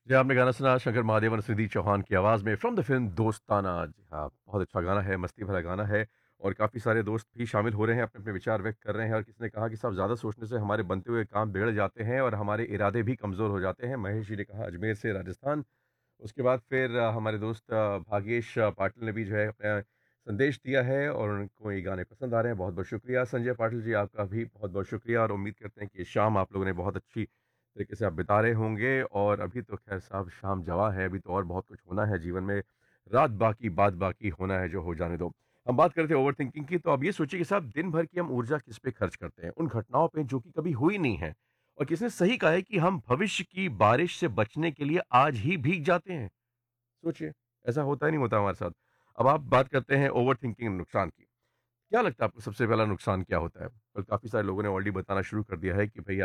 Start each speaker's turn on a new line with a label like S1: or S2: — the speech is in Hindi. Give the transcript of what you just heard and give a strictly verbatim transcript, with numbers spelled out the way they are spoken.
S1: जी, आपने गाना सुना शंकर महादेवन और सिद्धि चौहान की आवाज़ में फ्रॉम द फ़िल्म दोस्ताना। जी हाँ, बहुत अच्छा गाना है, मस्ती भरा गाना है और काफ़ी सारे दोस्त भी शामिल हो रहे हैं, अपने-अपने विचार व्यक्त कर रहे हैं और किसी ने कहा कि साहब ज़्यादा सोचने से हमारे बनते हुए काम बिगड़ जाते हैं और हमारे इरादे भी कमज़ोर हो जाते हैं। महेश जी ने कहा अजमेर से राजस्थान। उसके बाद फिर अ, हमारे दोस्त अ, भागेश अ, पाटिल ने भी जो है अपना संदेश दिया है और उनको ये गाने पसंद आ रहे हैं। बहुत-बहुत शुक्रिया संजय पाटिल जी, आपका भी बहुत-बहुत शुक्रिया और उम्मीद करते हैं कि ये शाम आप लोगों ने बहुत अच्छी तरीके से आप बिता रहे होंगे और अभी तो ख़ैर साहब शाम जवां है, अभी तो और बहुत कुछ होना है जीवन में। रात बाकी, बात बाकी, होना है जो हो जाने दो। हम बात कर रहे थे ओवरथिंकिंग की, तो अब ये सोचिए कि साहब दिन भर की हम ऊर्जा किस पे खर्च करते हैं? उन घटनाओं पे जो कि कभी हुई नहीं है और किसने सही कहा है कि हम भविष्य की बारिश से बचने के लिए आज ही भीग जाते हैं। सोचिए, ऐसा होता ही नहीं होता हमारे साथ। अब आप बात करते हैं ओवरथिंकिंग नुकसान की। क्या लगता है आपको सबसे पहला नुकसान क्या होता है? और काफ़ी सारे लोगों ने ऑलरेडी बताना शुरू कर दिया है कि भई